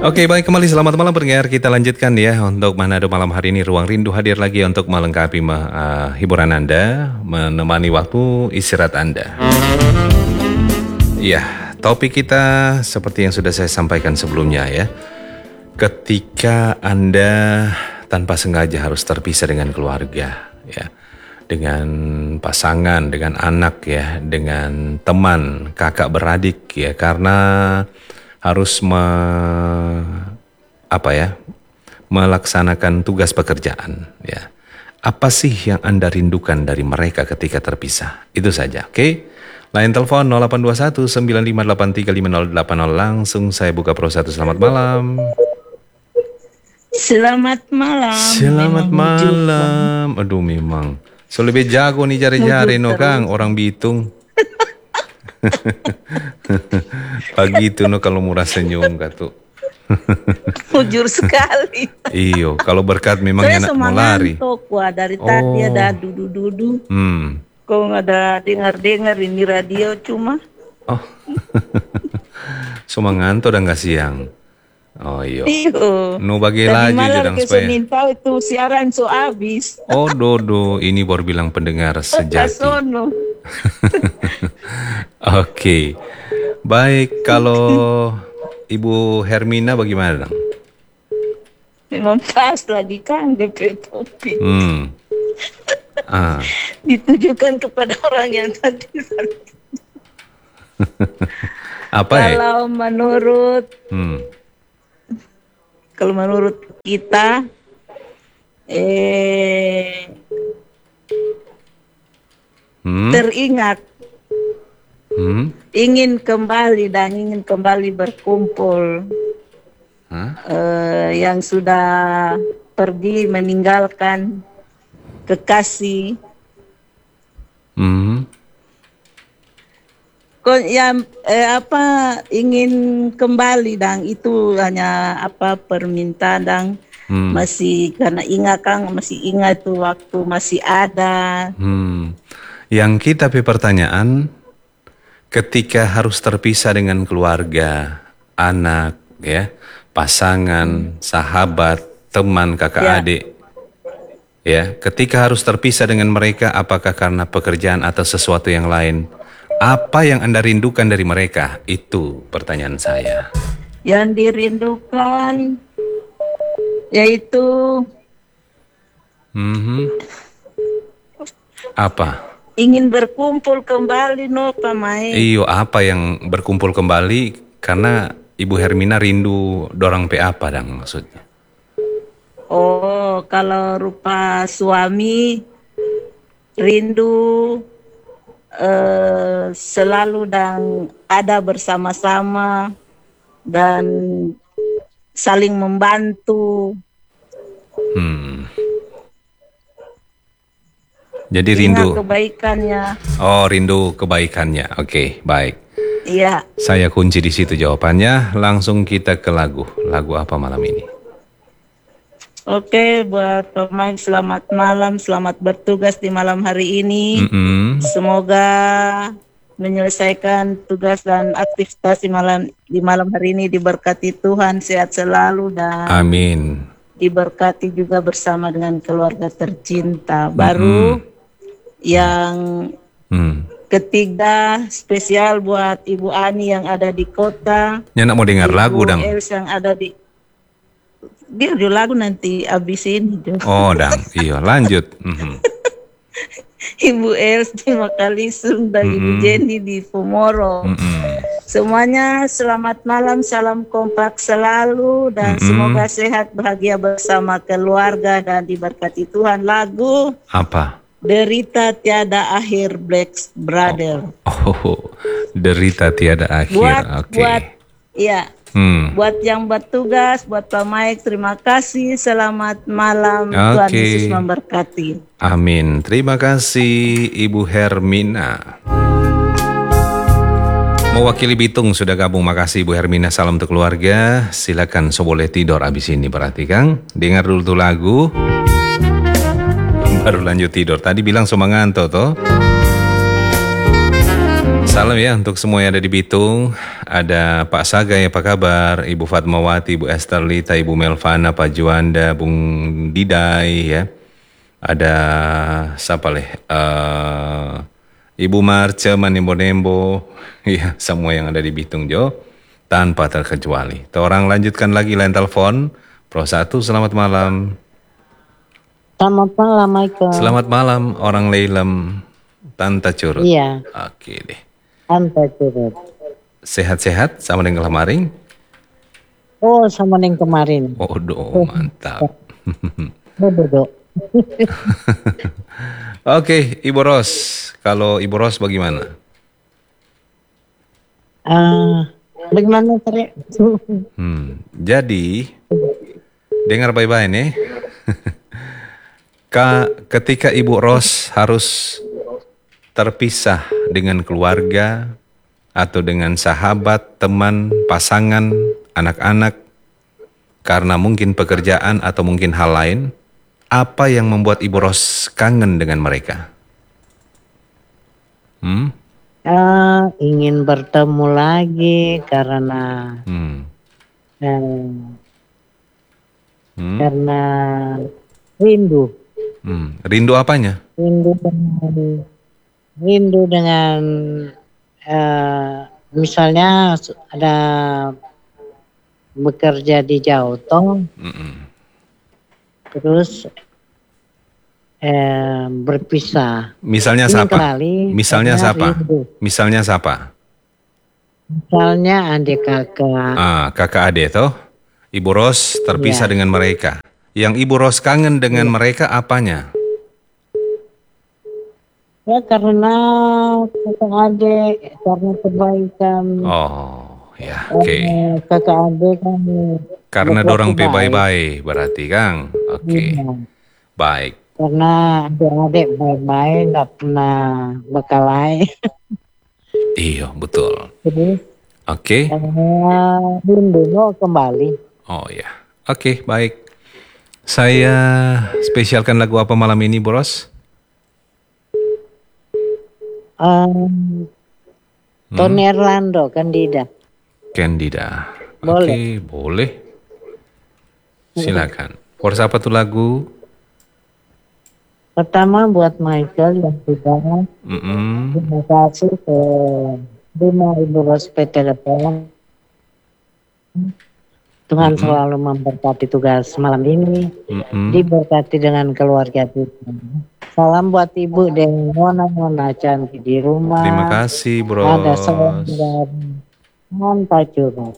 Oke, baik, kembali selamat malam pendengar. Kita lanjutkan ya untuk Manado malam hari ini. Ruang Rindu hadir lagi untuk melengkapi hiburan Anda, menemani waktu istirahat Anda. Ya, topik kita seperti yang sudah saya sampaikan sebelumnya ya. Ketika Anda tanpa sengaja harus terpisah dengan keluarga ya, dengan pasangan, dengan anak ya, dengan teman, kakak beradik ya, karena harus melaksanakan tugas pekerjaan ya. Apa sih yang Anda rindukan dari mereka ketika terpisah? Itu saja, oke? Line telepon 0821 9583 5080. Langsung saya buka Pro 1. Selamat malam. Selamat malam. Selamat malam. Aduh, memang so lebih jago nih jari-jari no Kang, orang Bitung. Pagi itu no kalau murah senyum katu. Jujur sekali. Iyo, kalau berkat memang enak mau lari. Saya dari tadi ada dudu-dudu. Kok nggak ada dengar-dengar ini radio cuma. Oh, cuma ngantuk dan nggak siang. Oh iyo. No bagi laju jadang supaya. Tadi malam tahu itu siaran so habis. Oh dodo, ini baru bilang pendengar sejati. Oke, baik, kalau Ibu Hermina bagaimana dong? Memang pas lagi kan DP topi. Ditujukan kepada orang yang tadi. Apa ya? Kalau menurut kita, teringat, ingin kembali berkumpul, yang sudah pergi meninggalkan kekasih. Ingin kembali dan itu hanya permintaan dan masih karena masih ingat tuh waktu masih ada. Yang kita pertanyaan, ketika harus terpisah dengan keluarga, anak, ya, pasangan, sahabat, teman, kakak adik, ya, ketika harus terpisah dengan mereka, apakah karena pekerjaan atau sesuatu yang lain? Apa yang Anda rindukan dari mereka? Itu pertanyaan saya. Yang dirindukan yaitu apa? Ingin berkumpul kembali pamain. Iyo, apa yang berkumpul kembali? Karena Ibu Hermina rindu dorang apa dang maksudnya? Oh, kalau rupa suami rindu selalu dan ada bersama-sama dan saling membantu. Jadi rindu kebaikannya. Oh, rindu kebaikannya. Oke, baik. Iya. Saya kunci di situ jawabannya. Langsung kita ke lagu. Lagu apa malam ini? Oke, buat pemain selamat malam, selamat bertugas di malam hari ini. Semoga menyelesaikan tugas dan aktivitas di malam hari ini diberkati Tuhan, sehat selalu dan amin. Diberkati juga bersama dengan keluarga tercinta. Baru yang ketiga spesial buat Ibu Ani yang ada di kota. Ya, nak mau dengar lagu dong. Els yang ada di dia di lagu nanti abis ini. Oh, dang. Iya, lanjut. Ibu Els di Makalisung dan Ibu Jenny di Pomoro. Semuanya selamat malam, salam kompak selalu dan semoga sehat bahagia bersama keluarga dan diberkati Tuhan. Lagu apa? Derita Tiada Akhir, Black Brother. Oh, Derita Tiada Akhir. Buat yang bertugas, buat Pak Mike, terima kasih. Selamat malam. Tuhan Yesus memberkati. Amin. Terima kasih Ibu Hermina. Mewakili Bitung sudah gabung. Makasih Ibu Hermina. Salam untuk keluarga. Silakan boleh tidur abis ini berarti Kang. Dengar dulu tuh lagu. Baru lanjut tidur. Tadi bilang cuma ngantuk toh. Salam ya untuk semua yang ada di Bitung. Ada Pak Sagai, apa kabar? Ibu Fatmawati, Ibu Esther Lita, Ibu Melvana, Pak Juanda, Bung Didai ya. Ada siapa leh? Ibu Marce, Manembo-Nembo. Ya, semua yang ada di Bitung Jo. Tanpa terkecuali. Orang lanjutkan lagi lain telepon. Pro 1, selamat malam. Selamat malam, Michael. Selamat malam, orang Leilem. Tanta Curut. Iya. Oke deh. Tanta Curut. Sehat-sehat sama dengan kemarin? Oh, sama yang kemarin. Waduh, mantap. Bodoh. Oke, Ibu Ros. Kalau Ibu Ros bagaimana? Bagaimana Tere? Jadi, dengar baik-baik nih. Ketika Ibu Ros harus terpisah dengan keluarga atau dengan sahabat, teman, pasangan, anak-anak karena mungkin pekerjaan atau mungkin hal lain, apa yang membuat Ibu Ros kangen dengan mereka? Ingin bertemu lagi karena karena rindu. Rindu apanya? Rindu dengan misalnya ada bekerja di jauh toh, terus berpisah. Misalnya Ini siapa? kali, Misalnya siapa? rindu. Misalnya siapa? Misalnya adik kakak. Kakak adik toh. Ibu Ros terpisah dengan mereka. Yang Ibu Ros kangen dengan mereka apanya? Ya karena kakak adik, karena kebaikan. Oh, ya, oke. Kakak adik kan. Karena dorang baik. baik berarti Kang. Oke. Baik. Karena adik-adik baik-baik, nggak pernah bekalai. Iya, betul. Jadi, Oke. rindu mau kembali. Oh ya. Oke, baik. Saya spesialkan lagu apa malam ini, Bros? Tony Erlando, Candida. Candida. Boleh. Oke, boleh. Silakan. Force apa tuh lagu? Pertama buat Michael yang sudah. Terima kasih ke Ibu Ros PT Telepon. Tuhan selalu memberkati tugas malam ini. Diberkati dengan keluarga kita. Salam buat Ibu dan Mona cantik di rumah. Terima kasih, Bro. Ada salam dari Mantap juga.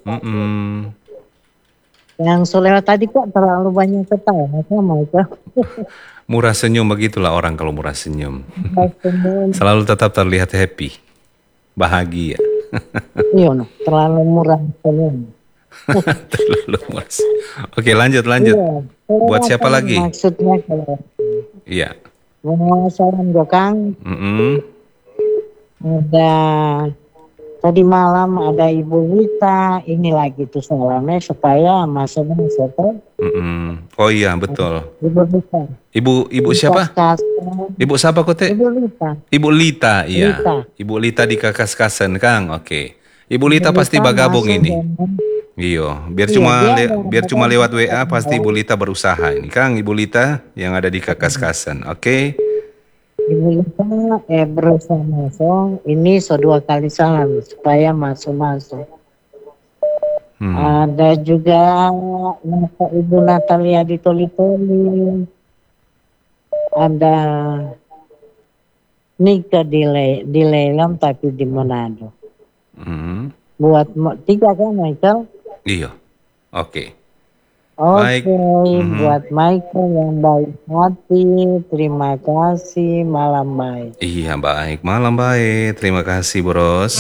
Yang Solewa tadi kok terlalu banyak ketawa sama itu. Murah senyum, begitulah orang kalau murah senyum. Selalu tetap terlihat happy, bahagia. Iya, terlalu murah senyum. Terlalu murah. Oke, lanjut. Iya, buat siapa lagi? Maksudnya kalau iya. Salam Gokang. Ada tadi malam ada Ibu Lita, ini lagi tuh salamnya supaya masuknya masuk. Oh iya, betul. Ibu Lita. Ibu siapa? Ibu siapa kote? Ibu Lita. Ibu Lita, iya. Lita. Ibu Lita di Kakas-Kasen, Kang. Oke. Ibu Lita pasti bagabung ini. Iya, biar cuma lewat WA pasti Ibu Lita berusaha ini. Kang, Ibu Lita yang ada di Kakas-Kasen. Oke. Ibu Lita berusaha masuk. Ini dua kali salam supaya masuk. Ada juga Ibu Natalia di Toli-Toli. Ada Nika di Lelam tapi di Manado. Buat 3 kan Michael? Iya. Oke. Oke, buat Michael yang baik hati, terima kasih, malam baik. Iya, baik, malam baik. Terima kasih, Bros.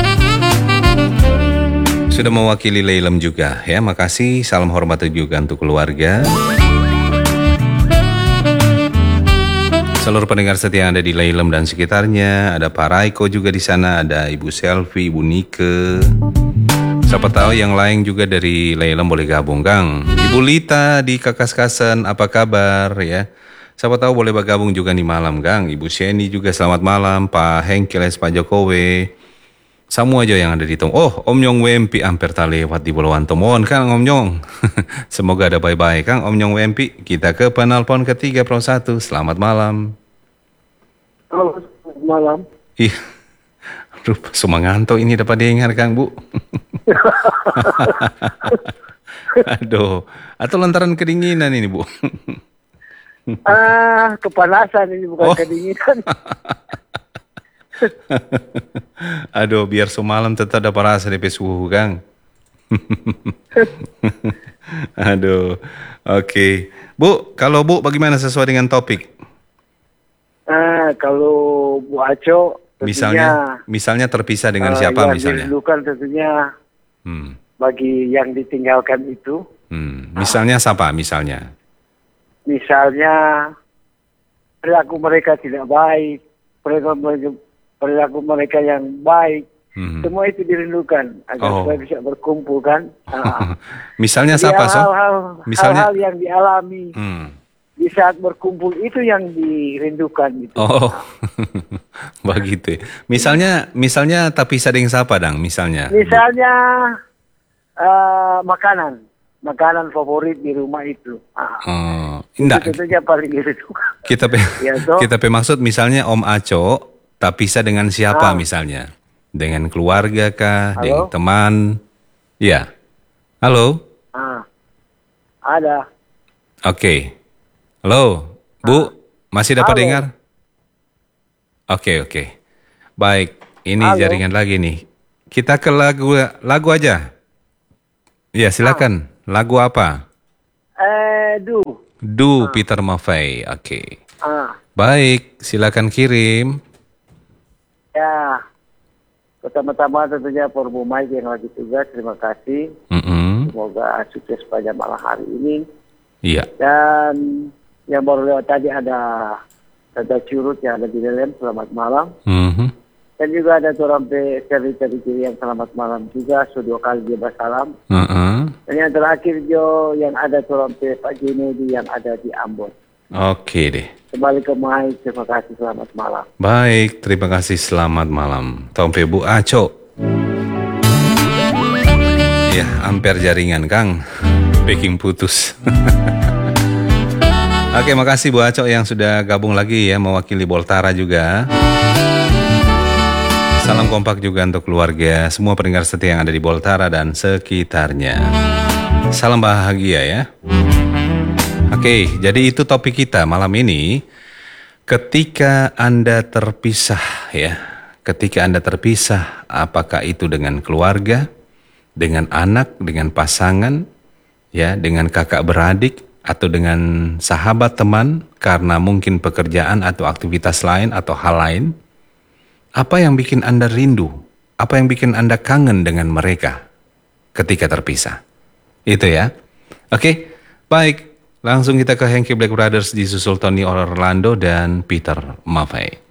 Sudah mewakili Leilem juga ya. Makasih, salam hormat juga untuk keluarga. Seluruh pendengar setia yang ada di Leilem dan sekitarnya, ada Pak Raiko juga di sana, ada Ibu Selvi, Ibu Nike. Siapa tahu yang lain juga dari Leilem boleh gabung, Kang. Ibu Lita di Kakas-Kasen, apa kabar ya? Siapa tahu boleh bergabung juga di malam, Kang. Ibu Sheni juga selamat malam, Pak Hengkiles, Pak Jokowi. Semua aja yang ada di Tom. Oh, Om Nyong Wempi hampir tak lewat di Pulauan Tomon, Kang Om Nyong. Semoga ada bye-bye, Kang Om Nyong Wempi. Kita ke penelpon ketiga Pro 1. Selamat malam. Halo, selamat malam. Ih, aduh, semanganto ini dapat dengar, Kang Bu. Aduh, atau lantaran kedinginan ini, Bu? Kepanasan ini bukan kedinginan. Aduh, biar semalam tetap ada rasa DP suhu, Kang. Aduh, oke. Bu, kalau Bu bagaimana sesuai dengan topik? Kalau Bu Aco, misalnya terpisah dengan siapa yang misalnya? dirindukan tentunya bagi yang ditinggalkan itu. Misalnya siapa misalnya? Misalnya perilaku mereka tidak baik, perilaku mereka yang baik, semua itu dirindukan agar supaya bisa berkumpul kan. Misalnya siapa, Hal-hal yang dialami di saat berkumpul itu yang dirindukan gitu. Oh, begitu. Misalnya tapi sading siapa dang? Misalnya makanan favorit di rumah itu. Itu tentunya paling dirindukan. Kita maksud misalnya Om Aco tak pisah dengan siapa misalnya? Dengan keluarga kah? Halo? Dengan teman? Ya. Halo? Ada. Oke. Halo, Bu, masih dapat dengar? Oke. Baik, ini jaringan lagi nih. Kita ke lagu aja. Ya, silakan. Lagu apa? Du Peter Maffay. Oke. Baik, silakan kirim. Ya. Pertama-tama tentunya for Bu Mike yang lagi tugas, terima kasih. Semoga sukses pada malam hari ini. Iya. Dan yang baru lewat tadi ada Tata Curut yang ada di dalam, selamat malam. Dan juga ada Torampe Cerita di kiri yang selamat malam juga, dua kali dia bersalam. Dan yang terakhir Jo yang ada Torampe Pak Junedi yang ada di Ambon. Oke deh. Kembali ke Mike, terima kasih, selamat malam. Baik, terima kasih, selamat malam. Tompe Bu Aco. Ya, hampir jaringan Kang. Packing putus. Oke, makasih Bu Aco yang sudah gabung lagi ya, mewakili Boltara juga. Salam kompak juga untuk keluarga, semua pendengar setia yang ada di Boltara dan sekitarnya. Salam bahagia ya. Oke, jadi itu topik kita malam ini. Ketika Anda terpisah ya, ketika Anda terpisah, apakah itu dengan keluarga, dengan anak, dengan pasangan, ya, dengan kakak beradik, atau dengan sahabat teman, karena mungkin pekerjaan atau aktivitas lain atau hal lain. Apa yang bikin Anda rindu? Apa yang bikin Anda kangen dengan mereka ketika terpisah? Itu ya. Oke, baik. Langsung kita ke Henky Black Brothers disusul Tony Orlando dan Peter Maffay.